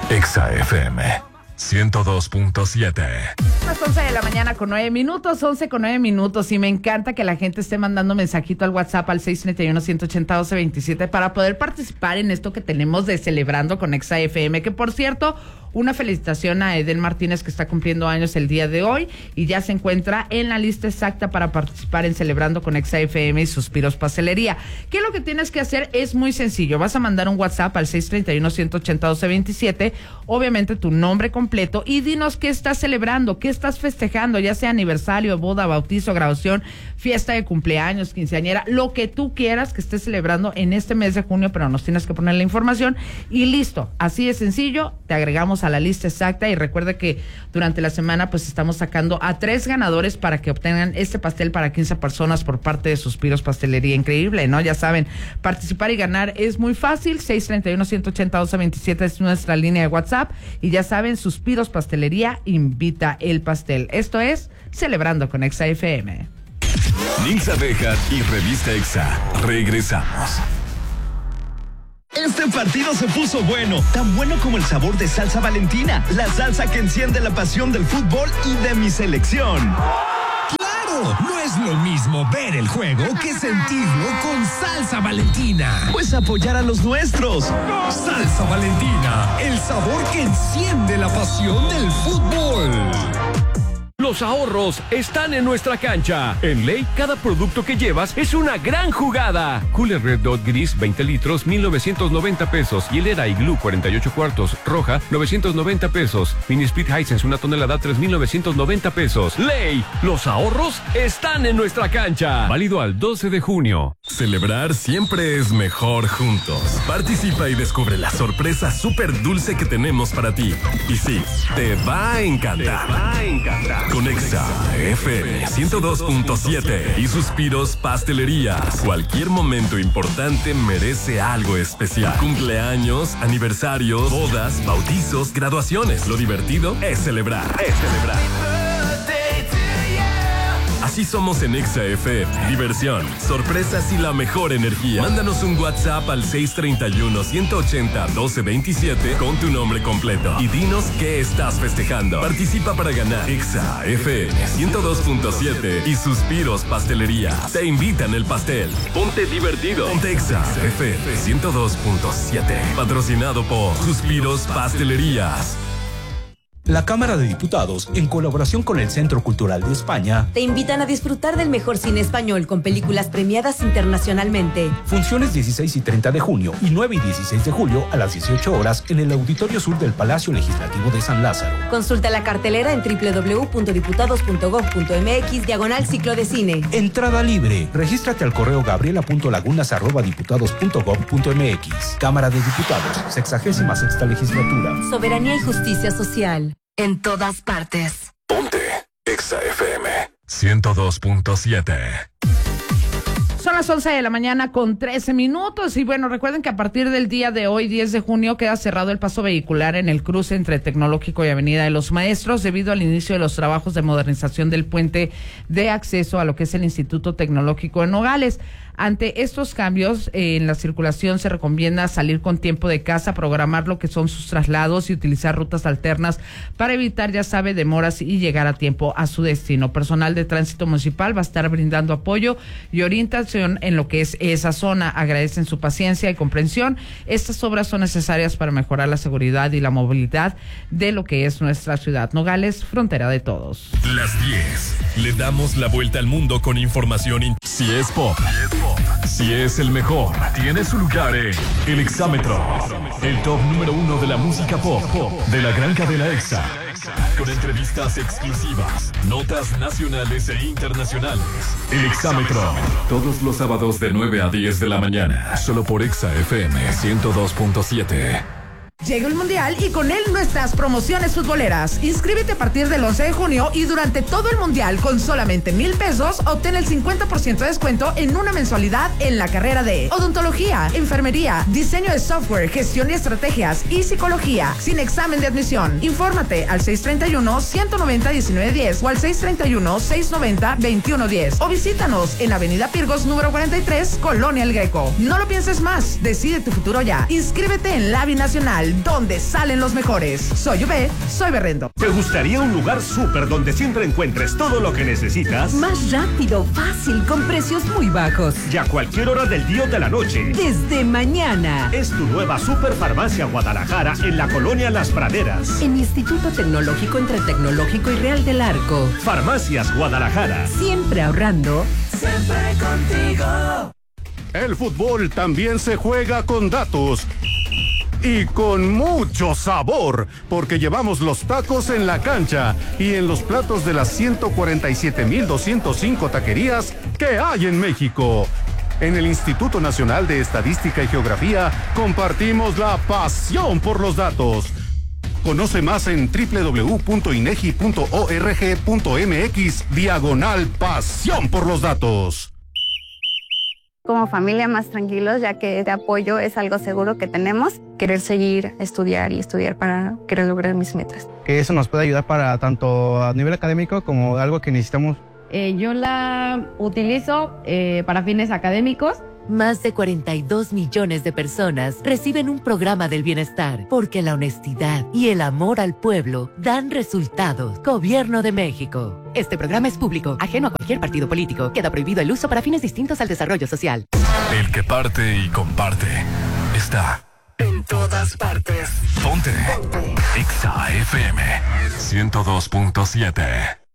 Exa FM 102.7. Las 11 de la mañana con 9 minutos, 11 con 9 minutos, y me encanta que la gente esté mandando mensajito al WhatsApp al 631-180-1227 para poder participar en esto que tenemos de Celebrando con Exa FM, que por cierto, una felicitación a Eden Martínez, que está cumpliendo años el día de hoy y ya se encuentra en la lista exacta para participar en Celebrando con Exa FM y Suspiros Pastelería. ¿Qué es lo que tienes que hacer? Es muy sencillo, vas a mandar un WhatsApp al 631-180-1227, obviamente tu nombre completo, y dinos qué estás celebrando, qué estás festejando, ya sea aniversario, boda, bautizo, graduación, fiesta de cumpleaños, quinceañera, lo que tú quieras que estés celebrando en este mes de junio, pero nos tienes que poner la información y listo, así de sencillo, te agregamos a la lista exacta. Y recuerda que durante la semana pues estamos sacando a 3 ganadores para que obtengan este pastel para 15 personas por parte de Suspiros Pastelería. Increíble, ¿no? Ya saben, participar y ganar es muy fácil. 631-180-1227 es nuestra línea de WhatsApp, y ya saben, Suspiros Pastelería invita el pastel. Esto es Celebrando con Exa FM. Nils Abeja y Revista Exa. Regresamos. Este partido se puso bueno, tan bueno como el sabor de salsa Valentina, la salsa que enciende la pasión del fútbol y de mi selección. ¡Claro! No es lo mismo ver el juego que sentirlo con salsa Valentina. Pues apoyar a los nuestros. Salsa Valentina, el sabor que enciende la pasión del fútbol. Los ahorros están en nuestra cancha. En Ley, cada producto que llevas es una gran jugada. Cooler Red Dot Gris 20 litros, 1,990 pesos. Hielera Iglú 48 cuartos, roja, 990 pesos. Mini Split Hisense 1 tonelada, 3,990 pesos. Ley, los ahorros están en nuestra cancha. Válido al 12 de junio. Celebrar siempre es mejor juntos. Participa y descubre la sorpresa súper dulce que tenemos para ti. Y sí, te va a encantar. Con Exa FM 102.7 y Suspiros Pastelerías. Cualquier momento importante merece algo especial. Cumpleaños, aniversarios, bodas, bautizos, graduaciones. Lo divertido es celebrar. Así somos en Exa FM. Diversión, sorpresas y la mejor energía. Mándanos un WhatsApp al 631-180-1227 con tu nombre completo y dinos qué estás festejando. Participa para ganar. Exa FM 102.7 y Suspiros Pastelería te invitan el pastel. Ponte divertido. Ponte Exa FM 102.7. Patrocinado por Suspiros Pastelerías. La Cámara de Diputados, en colaboración con el Centro Cultural de España, te invitan a disfrutar del mejor cine español con películas premiadas internacionalmente. Funciones 16 y 30 de junio y 9 y 16 de julio a las 18 horas en el Auditorio Sur del Palacio Legislativo de San Lázaro. Consulta la cartelera en www.diputados.gov.mx/ciclo de cine. Entrada libre. Regístrate al correo gabriela.lagunas@diputados.gov.mx. Cámara de Diputados, 66ª legislatura. Soberanía y justicia social. En todas partes. Ponte Exa FM 102.7. Son las 11 de la mañana con 13 minutos. Y bueno, recuerden que a partir del día de hoy, 10 de junio, queda cerrado el paso vehicular en el cruce entre Tecnológico y Avenida de los Maestros debido al inicio de los trabajos de modernización del puente de acceso a lo que es el Instituto Tecnológico en Nogales. Ante estos cambios en la circulación, se recomienda salir con tiempo de casa, programar lo que son sus traslados y utilizar rutas alternas para evitar, ya sabe, demoras y llegar a tiempo a su destino. Personal de tránsito municipal va a estar brindando apoyo y orientación en lo que es esa zona. Agradecen su paciencia y comprensión. Estas obras son necesarias para mejorar la seguridad y la movilidad de lo que es nuestra ciudad. Nogales, frontera de todos. Las 10. Le damos la vuelta al mundo con información. Si es pop, si es el mejor, tiene su lugar en El Exámetro, el top número 1 de la música pop de la gran cadena Exa. Con entrevistas exclusivas, notas nacionales e internacionales. El Exámetro, todos los sábados de 9 a 10 de la mañana, solo por Exa FM 102.7. Llega el Mundial y con él nuestras promociones futboleras. Inscríbete a partir del 11 de junio y durante todo el Mundial con solamente 1,000 pesos obtén el 50% de descuento en una mensualidad en la carrera de odontología, enfermería, diseño de software, gestión y estrategias y psicología sin examen de admisión. Infórmate al 631-190-1910 o al 631-690-2110 o visítanos en Avenida Pirgos número 43, Colonia El Greco. No lo pienses más, decide tu futuro ya. Inscríbete en la Binacional. Natural, donde salen los mejores. Soy Ube, soy Berrendo. ¿Te gustaría un lugar súper donde siempre encuentres todo lo que necesitas? Más rápido, fácil, con precios muy bajos. Y a cualquier hora del día o de la noche. Desde mañana. Es tu nueva Superfarmacia Guadalajara en la colonia Las Praderas. En Instituto Tecnológico entre Tecnológico y Real del Arco. Farmacias Guadalajara. Siempre ahorrando. Siempre contigo. El fútbol también se juega con datos. Y con mucho sabor, porque llevamos los tacos en la cancha y en los platos de las 147,205 taquerías que hay en México. En el Instituto Nacional de Estadística y Geografía compartimos la pasión por los datos. Conoce más en www.inegi.org.mx/pasión por los datos. Como familia más tranquilos, ya que este apoyo es algo seguro que tenemos. Querer seguir, estudiar para querer lograr mis metas. Que eso nos puede ayudar para tanto a nivel académico como algo que necesitamos. Yo la utilizo para fines académicos. Más de 42 millones de personas reciben un programa del bienestar porque la honestidad y el amor al pueblo dan resultados. Gobierno de México. Este programa es público, ajeno a cualquier partido político. Queda prohibido el uso para fines distintos al desarrollo social. El que parte y comparte está en todas partes. Ponte. Exa FM 102.7.